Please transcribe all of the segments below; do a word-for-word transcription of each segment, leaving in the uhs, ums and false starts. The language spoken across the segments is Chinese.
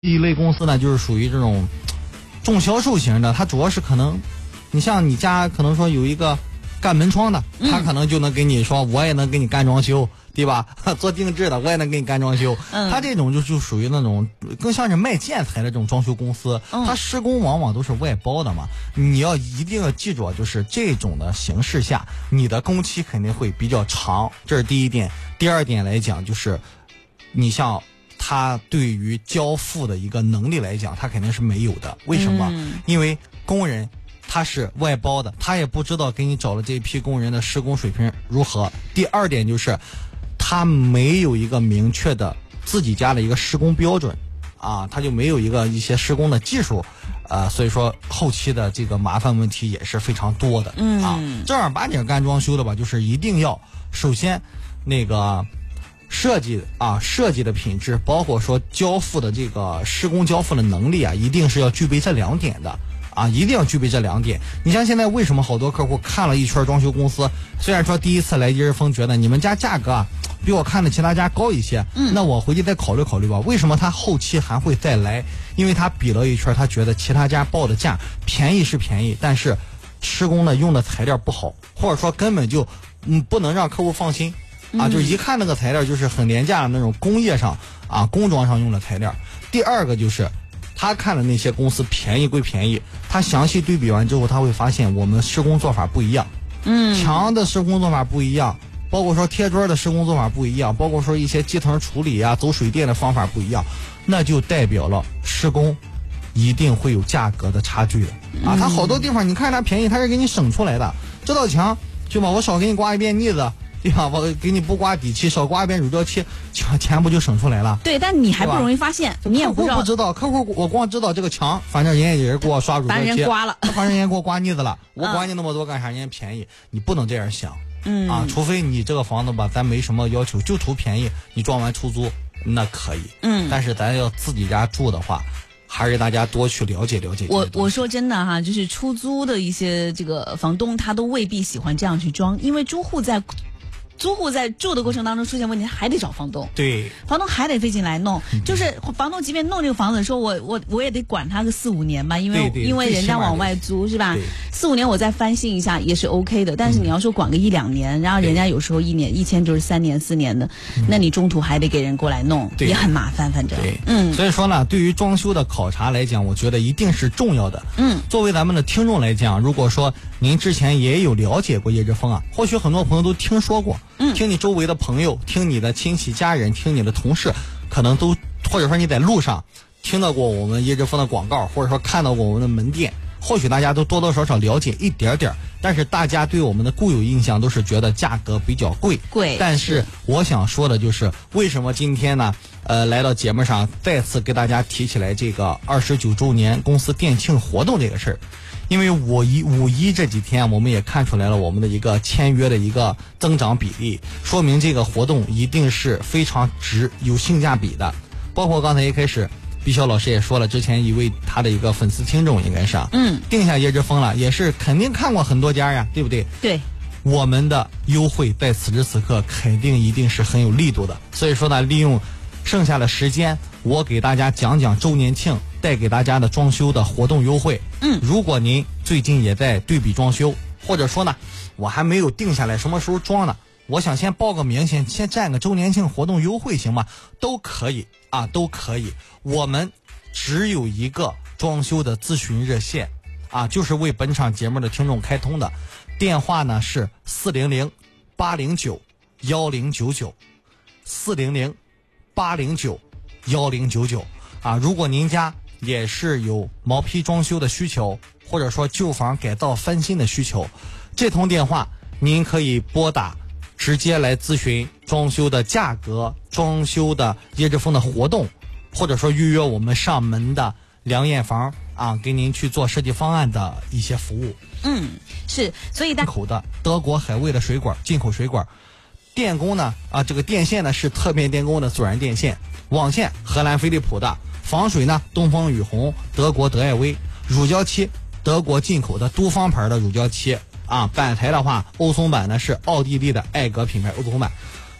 一类公司呢，就是属于这种重销售型的，它主要是可能，你像你家可能说有一个干门窗的，他可能就能给你说，我也能给你干装修，对吧？做定制的，我也能给你干装修。嗯，他这种就就属于那种更像是卖建材的这种装修公司，嗯，他施工往往都是外包的嘛。你要一定要记住，就是这种的形式下，你的工期肯定会比较长，这是第一点。第二点来讲，就是你像他对于交付的一个能力来讲，他肯定是没有的。为什么？嗯，因为工人他是外包的，他也不知道给你找了这批工人的施工水平如何。第二点就是他没有一个明确的自己家的一个施工标准啊，他就没有一个一些施工的技术，呃，所以说后期的这个麻烦问题也是非常多的。嗯啊，正儿八经干装修的吧，就是一定要首先那个设计啊，设计的品质，包括说交付的这个施工交付的能力啊，一定是要具备这两点的。啊，一定要具备这两点。你像现在为什么好多客户看了一圈装修公司，虽然说第一次来一日丰觉得你们家价格啊比我看的其他家高一些，嗯，那我回去再考虑考虑吧。为什么他后期还会再来？因为他比了一圈，他觉得其他家报的价便宜是便宜，但是施工呢用的材料不好，或者说根本就嗯不能让客户放心啊，就一看那个材料就是很廉价的那种工业上啊工装上用的材料。第二个就是他看的那些公司便宜归便宜，他详细对比完之后，他会发现我们施工做法不一样，嗯，墙的施工做法不一样，包括说贴砖的施工做法不一样，包括说一些基层处理啊、走水电的方法不一样，那就代表了施工一定会有价格的差距的啊。他好多地方你看它便宜，它是给你省出来的，这道墙对吧？我少给你刮一遍腻子。对吧？我给你不刮底漆，少刮一遍乳胶漆，钱钱不就省出来了？ 对，但你还不容易发现，你也不知道。 不知道，客户我光知道这个墙，反正人家也是给我刷乳胶漆， 反正人刮了， 反正人家给我刮腻子了，我管你那么多干啥？人家便宜，你不能这样想，嗯啊，除非你这个房子吧，咱没什么要求，就图便宜，你装完出租那可以，嗯，但是咱要自己家住的话。还是大家多去了解了解。 我我说真的哈，就是出租的一些这个房东，他都未必喜欢这样去装，因为租户在租户在住的过程当中出现问题，还得找房东。 对， 房东还得费劲来弄，嗯、就是房东即便弄这个房子，说我我我也得管他个四五年吧，因为对对因为人家往外租是吧？四五年我再翻新一下也是 OK 的，但是你要说管个一两年，然后人家有时候一年一签就是三年四年的，那你中途还得给人过来弄，也很麻烦，反正。 对，嗯。所以说呢，对于装修的考察来讲，我觉得一定是重要的。嗯。作为咱们的听众来讲，如果说您之前也有了解过叶之峰啊，或许很多朋友都听说过。嗯，听你周围的朋友，听你的亲戚家人，听你的同事，可能都或者说你在路上听到过我们叶之峰的广告，或者说看到过我们的门店，或许大家都多多少少了解一点点，但是大家对我们的固有印象都是觉得价格比较贵。 贵。 但是我想说的就是，为什么今天呢？呃，来到节目上再次给大家提起来这个二十九周年公司店庆活动这个事儿。因为五一五一这几天，我们也看出来了我们的一个签约的一个增长比例，说明这个活动一定是非常值、有性价比的。包括刚才一开始，毕肖老师也说了，之前一位他的一个粉丝听众应该是啊，嗯，定下叶之峰了，也是肯定看过很多家呀，对不对？ 对。 我们的优惠在此时此刻肯定一定是很有力度的，所以说呢，利用剩下的时间，我给大家讲讲周年庆带给大家的装修的活动优惠。嗯，如果您最近也在对比装修，或者说呢，我还没有定下来什么时候装呢，我想先报个名，先先占个周年庆活动优惠行吗？都可以啊，都可以。我们只有一个装修的咨询热线啊，就是为本场节目的听众开通的，电话呢是四零零八零九幺零九九，四零零八零九幺零九九啊。如果您家也是有毛坯装修的需求，或者说旧房改造翻新的需求，这通电话您可以拨打，直接来咨询装修的价格、装修的叶之峰的活动，或者说预约我们上门的量验房啊，给您去做设计方案的一些服务。 嗯，是，所以大口的德国海味的水管，进口水管，电工呢啊，这个电线呢是特变电工的阻燃电线，网线荷兰飞利浦的，防水呢东风雨虹德国德艾威，乳胶漆德国进口的都方牌的乳胶漆啊，板材的话欧松板呢是奥地利的艾格品牌欧松板。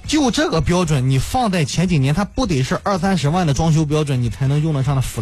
就这个标准，你放在前几年，它不得是二三十万的装修标准，你才能用得上的复